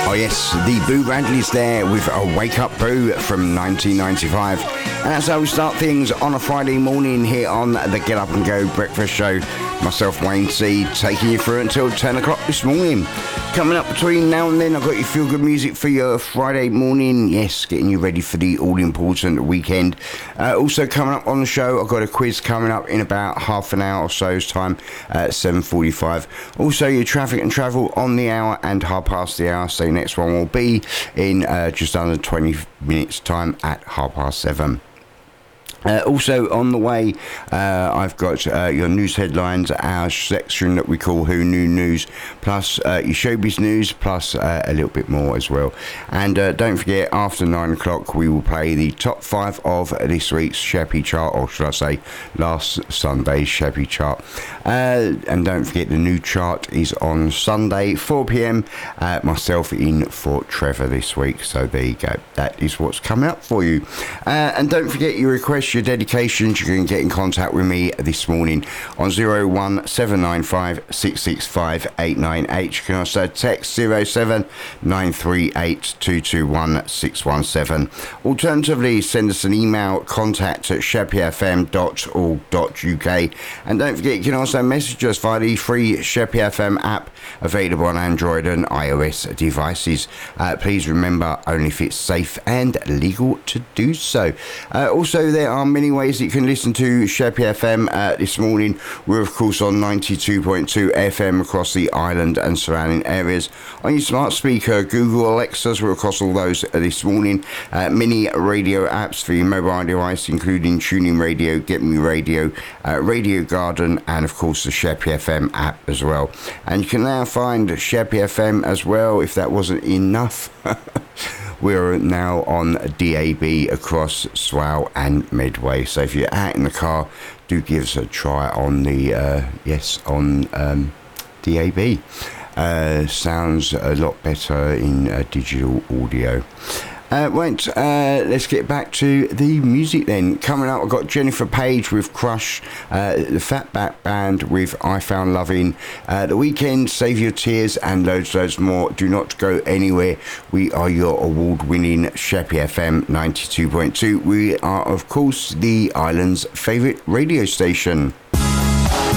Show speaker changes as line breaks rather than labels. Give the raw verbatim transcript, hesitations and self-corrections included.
Oh yes, the Boo Radleys there with a Wake Up Boo from nineteen ninety-five. And that's how we start things on a Friday morning here on the Get Up and Go Breakfast Show. Myself, Wayne C, taking you through until ten o'clock this morning. Coming up between now and then, I've got your feel-good music for your Friday morning. Yes, getting you ready for the all-important weekend. Uh, also coming up on the show, I've got a quiz coming up in about half an hour or so's time at seven forty-five. Also, your traffic and travel on the hour and half past the hour. So the next one will be in uh, just under twenty minutes time at half past seven. Uh, also on the way, uh, I've got uh, your news headlines, our section that we call Who Knew News, plus uh, your showbiz news, plus uh, a little bit more as well. And uh, don't forget, after nine o'clock, we will play the top five of this week's Sheppy chart, or should I say, last Sunday's Sheppy chart. Uh, and don't forget, the new chart is on Sunday, four p.m. Uh, myself in for Trevor this week. So there you go. That is what's coming up for you. Uh, and don't forget your request. Your dedications, you can get in contact with me this morning on zero one seven nine five six six five eight nine eight. You can also text zero seven nine three eight two two one six one seven. Alternatively, send us an email, contact at sheppy f m dot org dot u k. And don't forget, you can also message us via the free Sheppy F M app available on Android and iOS devices. Uh, please remember, only if it's safe and legal to do so. Uh, also, there are many ways that you can listen to Sheppy F M uh, this morning. We're of course on ninety-two point two F M across the island and surrounding areas. On your smart speaker, Google Alexas, we're across all those uh, this morning. Uh, many radio apps for your mobile device, including TuneIn Radio, Get Me Radio, uh, Radio Garden, and of course the Sheppy F M app as well. And you can now find Sheppy F M as well, if that wasn't enough. We're now on D A B across Swale and Medway. So if you're out in the car, do give us a try on the, uh, yes, on um, D A B. Uh, sounds a lot better in uh, digital audio. Uh, right, uh, let's get back to the music then. Coming up, I've got Jennifer Page with Crush, uh, the Fatback Band with I Found Loving, uh, The Weekend, Save Your Tears, and loads, loads more. Do not go anywhere. We are your award-winning Sheppy F M ninety-two point two. We are, of course, the island's favourite radio station.